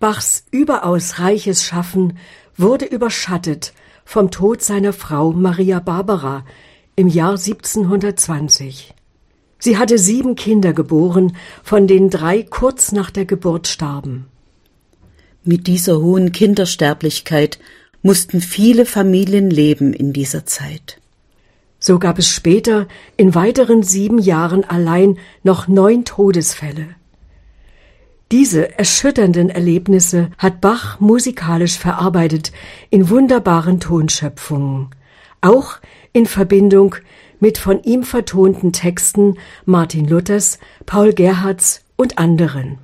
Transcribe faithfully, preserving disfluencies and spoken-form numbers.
Bachs überaus reiches Schaffen wurde überschattet vom Tod seiner Frau Maria Barbara im Jahr siebzehnhundertzwanzig. Sie hatte sieben Kinder geboren, von denen drei kurz nach der Geburt starben. Mit dieser hohen Kindersterblichkeit mussten viele Familien leben in dieser Zeit. So gab es später in weiteren sieben Jahren allein noch neun Todesfälle. Diese erschütternden Erlebnisse hat Bach musikalisch verarbeitet in wunderbaren Tonschöpfungen, auch in Verbindung mit von ihm vertonten Texten Martin Luthers, Paul Gerhardts und anderen.